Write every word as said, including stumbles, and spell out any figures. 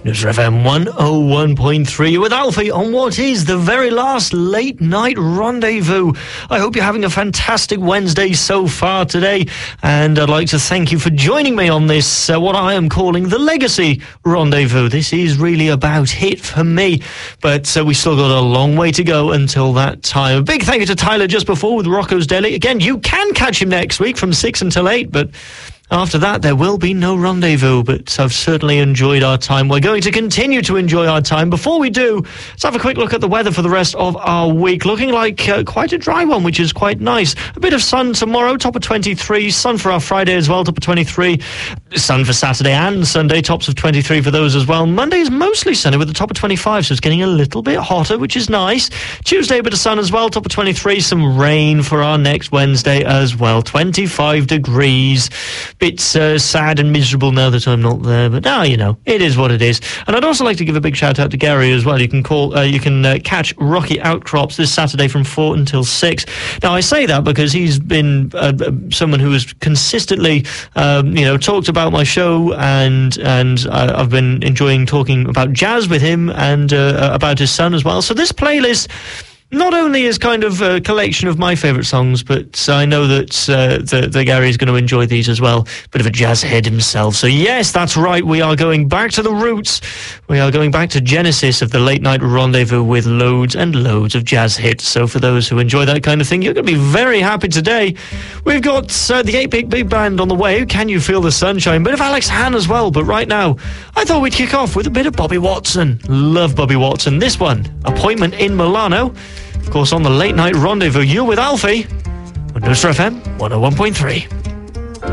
Newsra F M one oh one point three with Alfie on what is the very last late night rendezvous. I hope you're having a fantastic Wednesday so far today, and I'd like to thank you for joining me on this, uh, what I am calling the Legacy Rendezvous. This is really about hit for me, but uh, we still got a long way to go until that time. A big thank you to Tyler just before with Rocco's Deli. Again, you can catch him next week from six until eight, but after that, there will be no rendezvous, but I've certainly enjoyed our time. We're going to continue to enjoy our time. Before we do, let's have a quick look at the weather for the rest of our week. Looking like uh, quite a dry one, which is quite nice. A bit of sun tomorrow, top of twenty-three. Sun for our Friday as well, top of twenty-three. Sun for Saturday and Sunday, tops of twenty-three for those as well. Monday is mostly sunny with the top of twenty-five, so it's getting a little bit hotter, which is nice. Tuesday, a bit of sun as well, top of twenty-three. Some rain for our next Wednesday as well, twenty-five degrees. Bit uh, sad and miserable now that I'm not there, but now, you know, it is what it is. And I'd also like to give a big shout out to Gary as well. You can call, uh, you can uh, catch Rocky Outcrops this Saturday from four until six. Now, I say that because he's been uh, someone who has consistently, um, you know, talked about my show, and and uh, I've been enjoying talking about jazz with him and uh, about his son as well. So this playlist not only is kind of a collection of my favourite songs, but I know that uh, the, the Gary's going to enjoy these as well. Bit of a jazz head himself. So yes, that's right. We are going back to the roots. We are going back to Genesis of the Late Night Rendezvous with loads and loads of jazz hits. So for those who enjoy that kind of thing, you're going to be very happy today. We've got uh, the eight bit Big Band on the way. Can You Feel the Sunshine? Bit of Alex Hahn as well. But right now, I thought we'd kick off with a bit of Bobby Watson. Love Bobby Watson. This one, Appointment in Milano. Of course, on the Late Night Rendezvous, you're with Alfie on Newsra F M one oh one point three.